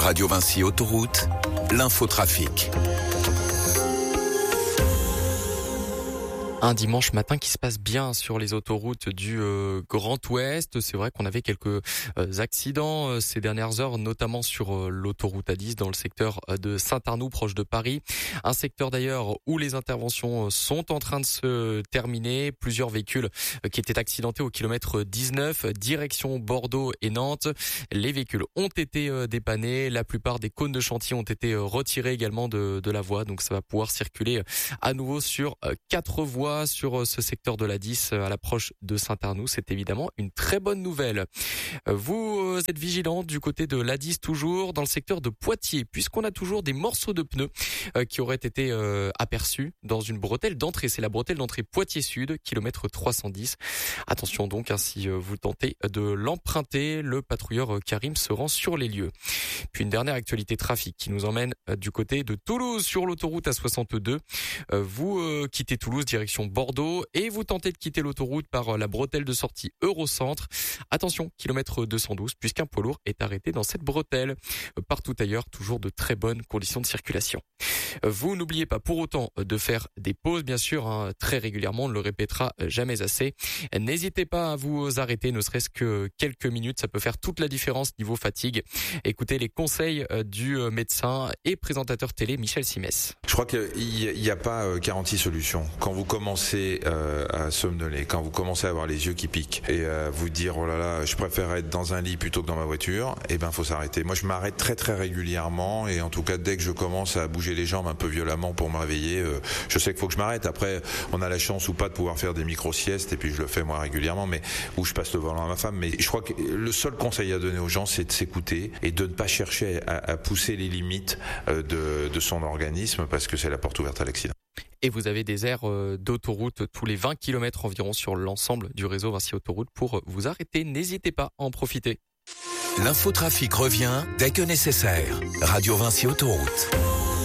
Radio Vinci Autoroute, l'infotrafic. Un dimanche matin qui se passe bien sur les autoroutes du Grand Ouest. C'est vrai qu'on avait quelques accidents ces dernières heures, notamment sur l'autoroute A10 dans le secteur de Saint-Arnoux, proche de Paris. Un secteur d'ailleurs où les interventions sont en train de se terminer. Plusieurs véhicules qui étaient accidentés au kilomètre 19, direction Bordeaux et Nantes. Les véhicules ont été dépannés. La plupart des cônes de chantier ont été retirés également de la voie. Donc ça va pouvoir circuler à nouveau sur 4 voies sur ce secteur de l'A10 à l'approche de Saint-Arnoux. C'est évidemment une très bonne nouvelle. Vous êtes vigilants du côté de l'A10 toujours dans le secteur de Poitiers, puisqu'on a toujours des morceaux de pneus qui auraient été aperçus dans une bretelle d'entrée. C'est la bretelle d'entrée Poitiers Sud, kilomètre 310. Attention donc, si vous tentez de l'emprunter, le patrouilleur Karim se rend sur les lieux. Puis une dernière actualité trafic qui nous emmène du côté de Toulouse sur l'autoroute A62. Vous quittez Toulouse direction Bordeaux et vous tentez de quitter l'autoroute par la bretelle de sortie Eurocentre. Attention, kilomètre 212, puisqu'un poids lourd est arrêté dans cette bretelle. Partout ailleurs, toujours de très bonnes conditions de circulation. Vous n'oubliez pas pour autant de faire des pauses, bien sûr, très régulièrement, on ne le répétera jamais assez. N'hésitez pas à vous arrêter, ne serait-ce que quelques minutes, ça peut faire toute la différence niveau fatigue. Écoutez les conseils du médecin et présentateur télé Michel Simès. Je crois qu'il n'y a pas 46 solutions. Quand vous commencez à somnoler, quand vous commencez à avoir les yeux qui piquent et à vous dire oh là là, je préfère être dans un lit plutôt que dans ma voiture, faut s'arrêter. Moi je m'arrête très très régulièrement et en tout cas dès que je commence à bouger les jambes un peu violemment pour me réveiller, je sais qu'il faut que je m'arrête. Après on a la chance ou pas de pouvoir faire des micro-siestes et puis je le fais moi régulièrement, mais où je passe le volant à ma femme. Mais je crois que le seul conseil à donner aux gens, c'est de s'écouter et de ne pas chercher à pousser les limites de son organisme parce que c'est la porte ouverte à l'accident. Et vous avez des aires d'autoroute tous les 20 km environ sur l'ensemble du réseau Vinci Autoroute pour vous arrêter. N'hésitez pas à en profiter. L'infotrafic revient dès que nécessaire. Radio Vinci Autoroute.